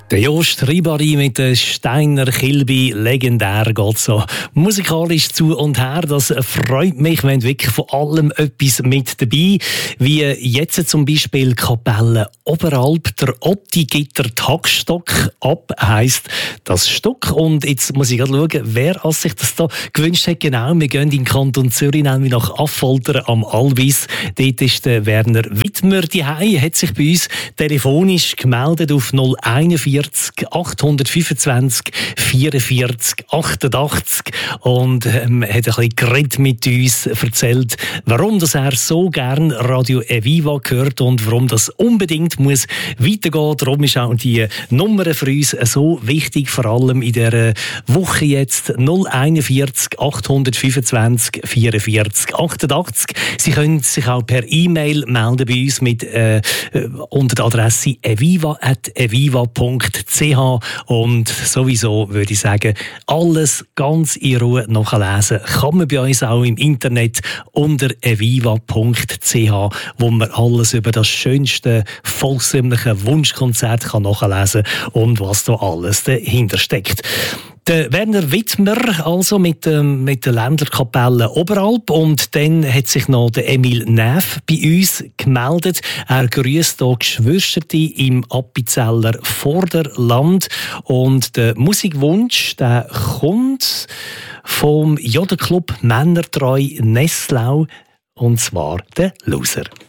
Der Jost Ribari mit der Steiner Kilby, legendär geht so musikalisch zu und her. Das freut mich. Wir haben wirklich von allem etwas mit dabei. Wie jetzt zum Beispiel Kapelle Oberalp. Der Otti gibt der Taktstock ab, heisst das Stück. Und jetzt muss ich gerade schauen, wer sich das da gewünscht hat. Genau, wir gehen in den Kanton Zürich, nämlich nach Affoltern am Albis. Dort ist der Werner Wittmer daheim, hat sich bei uns telefonisch gemeldet auf 041 825 44 88 und hat ein bisschen geredet mit uns, erzählt, warum das er so gern Radio Eviva hört und warum das unbedingt muss weitergehen. Darum ist auch die Nummer für uns so wichtig, vor allem in dieser Woche jetzt 041 825 44 88. Sie können sich auch per E-Mail melden bei uns mit unter der Adresse eviva@eviva.ch und sowieso würde ich sagen, alles ganz in Ruhe nachlesen kann man bei uns auch im Internet unter eviva.ch, wo man alles über das schönste volkstümliche Wunschkonzert kann nachlesen und was da alles dahinter steckt. Der Werner Wittmer also mit der Ländlerkapelle Oberalp und dann hat sich noch der Emil Näf bei uns gemeldet. Er grüßt hier Geschwisterte im Appenzeller Vorderland und der Musikwunsch, der kommt vom Jodenclub Männertreu Nesslau und zwar der Loser.